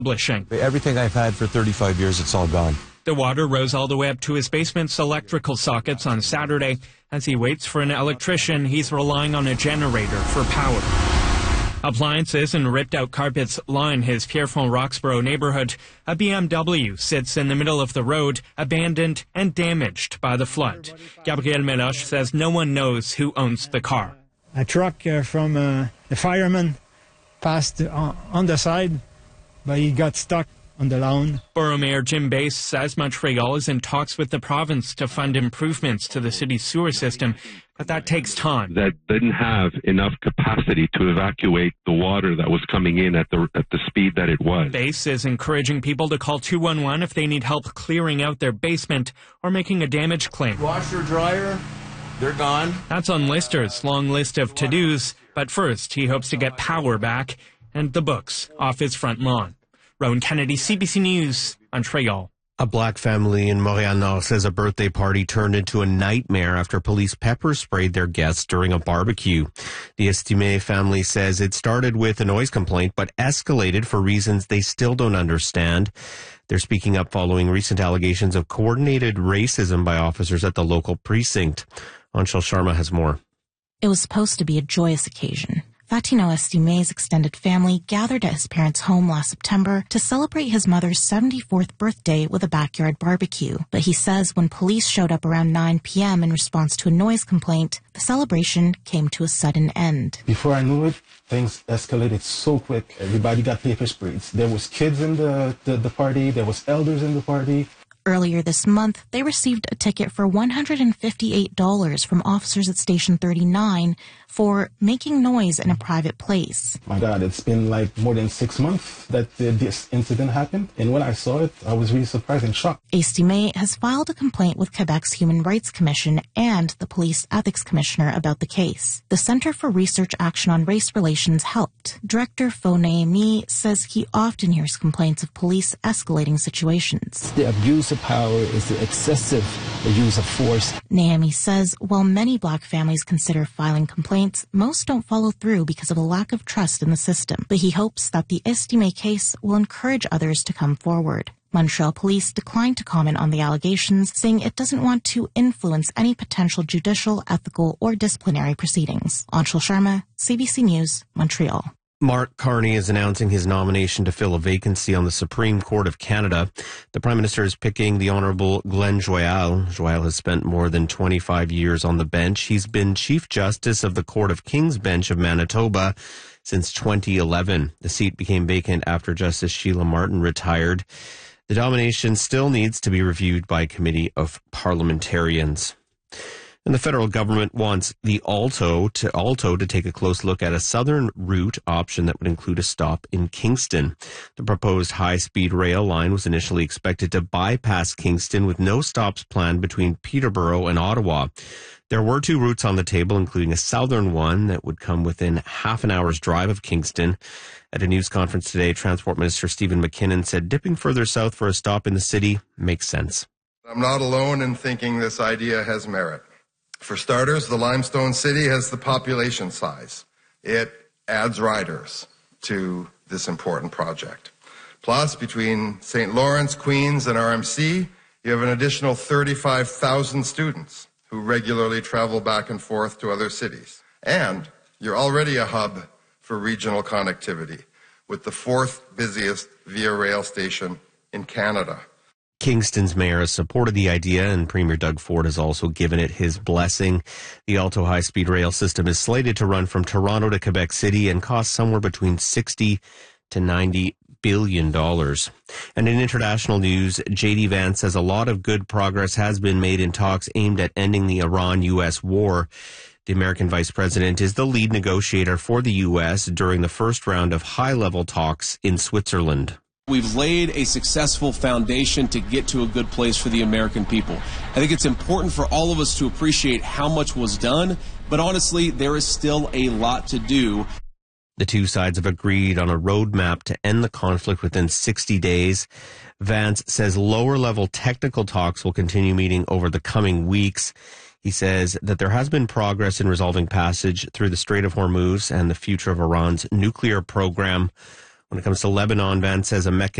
publishing. Everything I've had for 35 years, it's all gone. The water rose all the way up to his basement's electrical sockets on Saturday. As he waits for an electrician, he's relying on a generator for power. Appliances and ripped-out carpets line his Pierrefonds-Roxborough neighborhood. A BMW sits in the middle of the road, abandoned and damaged by the flood. Gabriel Meloche says no one knows who owns the car. A truck from the fireman passed on the side, but he got stuck on the lawn. Borough Mayor Jim Bass says Montreal is in talks with the province to fund improvements to the city's sewer system, but that takes time. That didn't have enough capacity to evacuate the water that was coming in at the speed that it was. Bass is encouraging people to call 211 if they need help clearing out their basement or making a damage claim. Washer, dryer, they're gone. That's on Lister's long list of to-dos, but first he hopes to get power back and the books off his front lawn. Rowan Kennedy, CBC News, Montreal. A black family in Montréal-Nord says a birthday party turned into a nightmare after police pepper sprayed their guests during a barbecue. The Estimé family says it started with a noise complaint but escalated for reasons they still don't understand. They're speaking up following recent allegations of coordinated racism by officers at the local precinct. Anshul Sharma has more. It was supposed to be a joyous occasion. Fatino Estimé's extended family gathered at his parents' home last September to celebrate his mother's 74th birthday with a backyard barbecue. But he says when police showed up around 9 p.m. in response to a noise complaint, the celebration came to a sudden end. Before I knew it, things escalated so quick. Everybody got paper sprays. There was kids in the party. There was elders in the party. Earlier this month, they received a ticket for $158 from officers at Station 39 for making noise in a private place. My God, it's been like more than 6 months that this incident happened. And when I saw it, I was really surprised and shocked. Estimé has filed a complaint with Quebec's Human Rights Commission and the Police Ethics Commissioner about the case. The Centre for Research Action on Race Relations helped. Director Fo Naemi says he often hears complaints of police escalating situations. The abuse of power is the excessive use of force. Naemi says while many black families consider filing complaints, most don't follow through because of a lack of trust in the system. But he hopes that the Estimé case will encourage others to come forward. Montreal police declined to comment on the allegations, saying it doesn't want to influence any potential judicial, ethical, or disciplinary proceedings. Anshul Sharma, CBC News, Montreal. Mark Carney is announcing his nomination to fill a vacancy on the Supreme Court of Canada. The Prime Minister is picking the Honourable Glenn Joyal. Joyal has spent more than 25 years on the bench. He's been Chief Justice of the Court of King's Bench of Manitoba since 2011. The seat became vacant after Justice Sheila Martin retired. The nomination still needs to be reviewed by a committee of parliamentarians. And the federal government wants the Alto to take a close look at a southern route option that would include a stop in Kingston. The proposed high-speed rail line was initially expected to bypass Kingston with no stops planned between Peterborough and Ottawa. There were two routes on the table, including a southern one that would come within half an hour's drive of Kingston. At a news conference today, Transport Minister Stephen McKinnon said dipping further south for a stop in the city makes sense. I'm not alone in thinking this idea has merit. For starters, the Limestone City has the population size. It adds riders to this important project. Plus, between St. Lawrence, Queens, and RMC, you have an additional 35,000 students who regularly travel back and forth to other cities. And you're already a hub for regional connectivity, with the fourth busiest Via Rail station in Canada. Kingston's mayor has supported the idea, and Premier Doug Ford has also given it his blessing. The Alto high-speed rail system is slated to run from Toronto to Quebec City and cost somewhere between $60 to $90 billion. And in international news, J.D. Vance says a lot of good progress has been made in talks aimed at ending the Iran-U.S. war. The American vice president is the lead negotiator for the U.S. during the first round of high-level talks in Switzerland. We've laid a successful foundation to get to a good place for the American people. I think it's important for all of us to appreciate how much was done, but honestly, there is still a lot to do. The two sides have agreed on a roadmap to end the conflict within 60 days. Vance says lower-level technical talks will continue meeting over the coming weeks. He says that there has been progress in resolving passage through the Strait of Hormuz and the future of Iran's nuclear program. When it comes to Lebanon, Vance says a mechanism